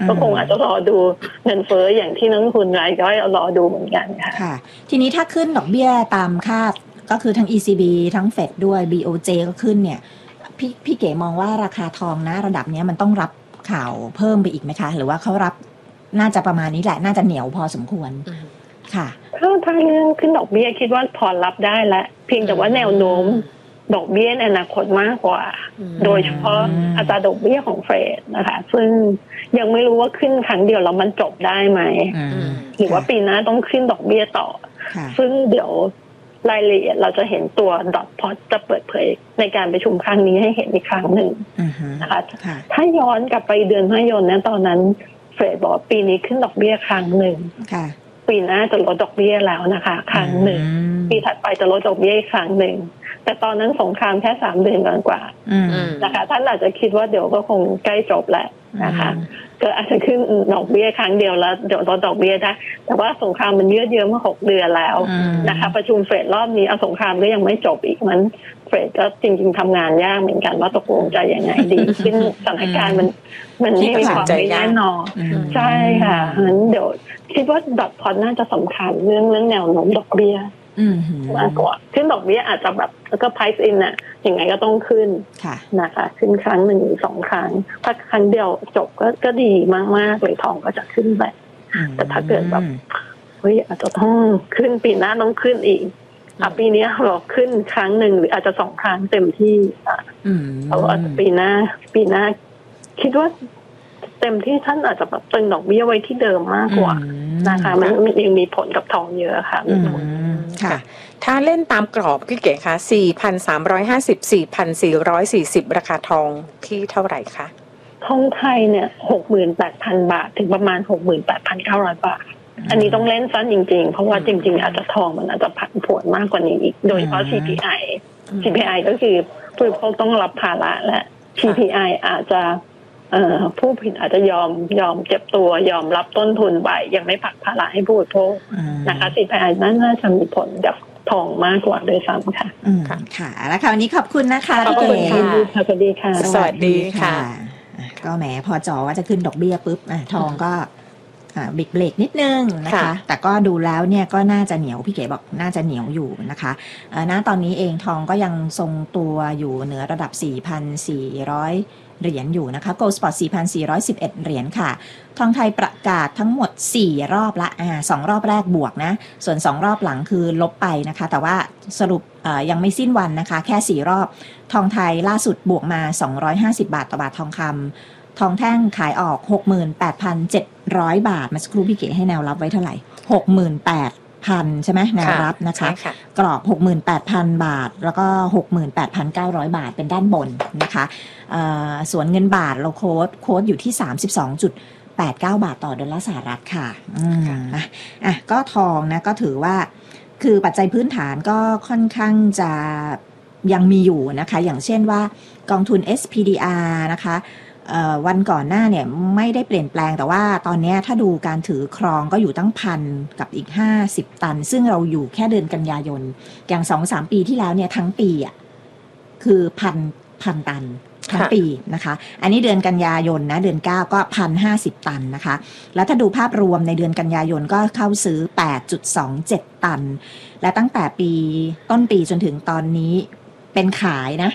ก็คงอาจจะรอดูเงินเฟ้ออย่างที่นักลงทุนรายย่อยรอดูเหมือนกันค่ะทีนี้ถ้าขึ้นดอกเบี้ยตามคาดก็คือทั้ง ECB ทั้ง Fed ด้วย BOJ ก็ขึ้นเนี่ยพี่เก๋มองว่าราคาทองนะระดับนี้มันต้องรับข่าวเพิ่มไปอีกไหมคะหรือว่าเขารับน่าจะประมาณนี้แหละน่าจะเหนียวพอสมควรค่ะถ้าเรื่องขึ้นดอกเบี้ยคิดว่าพอรับได้แล้วเพียงแต่ว่าแนวโน้มดอกเบี้ยในอนาคตมากกว่าโดยเฉพาะอัตราดอกเบี้ยของเฟดนะคะซึ่งยังไม่รู้ว่าขึ้นครั้งเดียวแล้วมันจบได้ไหมหรือว่าปีหน้าต้องขึ้นดอกเบี้ยต่อซึ่งเดี๋ยวรายละเอียดเราจะเห็นตัวดอทพอตจะเปิดเผยในการประชุมครั้งนี้ให้เห็นอีกครั้งหนึ่งนะคะถ้าย้อนกลับไปเดือนมกราคมนะตอนนั้นเฟดบอกปีนี้ขึ้นดอกเบี้ยครั้งหนึ่งปีหน้าจะลดดอกเบี้ยแล้วนะคะครั้งหนึ่งปีถัดไปจะลดดอกเบี้ยอีกครั้งหนึ่งแต่ตอนนั้นสงครามแค่3 เดือนกว่านะคะท่านอาจจะคิดว่าเดี๋ยวก็คงใกล้จบแหละนะคะก็อาจจะขึ้นดอกเบี้ยครั้งเดียวแล้วเดี๋ยวลดดอกเบี้ยได้แต่ว่าสงครามมันยืดเยื้อมา6 เดือนแล้วนะคะประชุมเฟดรอบนี้สงครามก็ยังไม่จบอีกมันเฟดก็จริงๆทำงานยากเหมือนกันว่าตกลงใจยังไงดีขึ้นสถานการณ์มันไม่มีความไม่แน่นอนใช่ค่ะงั้นเดี๋ยวคิดว่าดอทพอตน่าจะสำคัญเรื่องแนวโน้มดอกเบี้ยมากกว่าขึ้นดอกเบี้ยอาจจะแบบแล้วก็ price in น่ะยังไงก็ต้องขึ้นนะคะขึ้นครั้ง 1 หรือ 2 ครั้งถ้าครั้งเดียวจบก็ดีมากๆเลยทองก็จะขึ้นไปแต่ถ้าเกิดแบบเฮ้ยอาจจะต้องขึ้นปีหน้าต้องขึ้นอีกปีนี้เราขึ้นครั้ง 1หรืออาจจะ2 ครั้งเต็มที่เอาปีหน้าคิดว่าเต็มที่ท่านอาจจะแบบตึงดอกเบี้ยไว้ที่เดิมมากกว่านะคะมันยังมีผลกับทองเยอะค่ะค่ะถ้าเล่นตามกรอบพี่เก๋คะ 4,350 4,440 ราคาทองที่เท่าไหร่คะทองไทยเนี่ย 68,000 บาทถึงประมาณ 68,900 บาทอันนี้ต้องเล่นสั้นจริงๆเพราะว่าจริงๆอาจจะทองมันอาจจะผันผวนมากกว่านี้อีกโดยเฉพาะ CPI ก็คือผู้บริโภคต้องรับภาระและ PPI อาจจะผู้ผลิตอาจจะยอมเจ็บตัวยอมรับต้นทุนไปยังไม่ผลักภาระให้ผู้บริโภคนะคะ CPI น่าจะมีผลกับทองมากกว่าโดยซ้ำค่ะค่ะแล้วค่ะวันนี้ขอบคุณนะคะขอบคุณค่ะสวัสดีค่ะสวัสดีค่ะก็แหมพอจ่อว่าจะขึ้นดอกเบี้ยปุ๊บทองก็บิ๊กเบรกนิดนึงนะคะแต่ก็ดูแล้วเนี่ยก็น่าจะเหนียวพี่เก๋บอกน่าจะเหนียวอยู่นะคะณตอนนี้เองทองก็ยังทรงตัวอยู่เหนือระดับ 4,400 เหรียญอยู่นะคะ Gold Spot 4,411 เหรียญค่ะทองไทยประกาศทั้งหมด4 รอบละ2 รอบแรกบวกนะส่วน2 รอบหลังคือลบไปนะคะแต่ว่าสรุปยังไม่สิ้นวันนะคะแค่4 รอบทองไทยล่าสุดบวกมา250 บาทต่อบาททองคำทองแท่งขายออก 68,700 บาทมาสักครู่พี่เก๋ให้แนวรับไว้เท่าไหร่ 68,000 ใช่ไหมแนวรับนะคะกรอบ 68,000 บาทแล้วก็ 68,900 บาทเป็นด้านบนนะคะส่วนเงินบาทเราโค้ดอยู่ที่ 32.89 บาทต่อดอลลาร์สหรัฐค่ะก็ทองนะก็ถือว่าคือปัจจัยพื้นฐานก็ค่อนข้างจะยังมีอยู่นะคะอย่างเช่นว่ากองทุน SPDR นะคะวันก่อนหน้าเนี่ยไม่ได้เปลี่ยนแปลงแต่ว่าตอนนี้ถ้าดูการถือครองก็อยู่ตั้งพันกับอีก50 ตันซึ่งเราอยู่แค่เดือนกันยายนอย่าง 2-3 ปีที่แล้วเนี่ยทั้งปีคือพันตันทั้งปีนะคะอันนี้เดือนกันยายนนะเดือน9ก็ 1,050 ตันนะคะแล้วถ้าดูภาพรวมในเดือนกันยายนก็เข้าซื้อ 8.27 ตันและตั้งแต่ต้นปีจนถึงตอนนี้เป็นขายนะ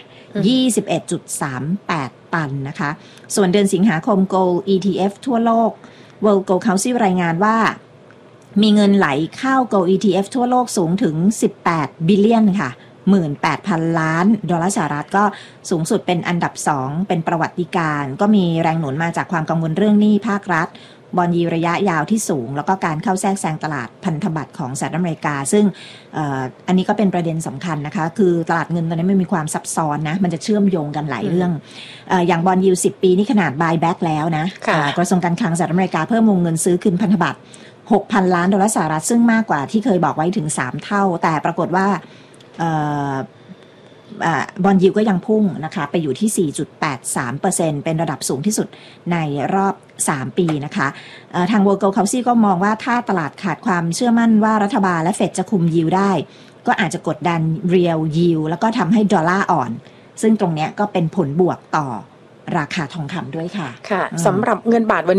21.38 ตันนะคะส่วนเดือนสิงหาคม Gold ETF ทั่วโลก World Gold Council รายงานว่ามีเงินไหลเข้า Gold ETF ทั่วโลกสูงถึง18 บิลเลียนค่ะ18,000 ล้านดอลลาร์สหรัฐก็สูงสุดเป็นอันดับ2เป็นประวัติการณ์ก็มีแรงหนุนมาจากความกังวลเรื่องหนี้ภาครัฐบอนด์ยิลด์ระยะยาวที่สูงแล้วก็การเข้าแทรกแซงตลาดพันธบัตรของสหรัฐอเมริกาซึ่งอันนี้ก็เป็นประเด็นสำคัญนะคะคือตลาดเงินตอนนี้มันมีความซับซ้อนนะมันจะเชื่อมโยงกันหลายเรื่องอย่างบอนด์ยิลด์10 ปีนี่ขนาด buy back แล้วนะกระทรวงการคลังสหรัฐอเมริกาเพิ่มวงเงินซื้อคืนพันธบัตร 6,000 ล้านดอลลาร์สหรัฐซึ่งมากกว่าที่เคยบอกไว้ถึง3 เท่าแต่ปรากฏว่าบอนด์ยิลด์ก็ยังพุ่งนะคะไปอยู่ที่ 4.83% เป็นระดับสูงที่สุดในรอบ3 ปีนะคะทาง World Gold Council ก็มองว่าถ้าตลาดขาดความเชื่อมั่นว่ารัฐบาลและเฟดจะคุมยิลด์ได้ก็อาจจะกดดัน Real Yield แล้วก็ทำให้ดอลลาร์อ่อนซึ่งตรงนี้ก็เป็นผลบวกต่อราคาทองคำด้วยค่ะค่ะสำหรับเงินบาทวัน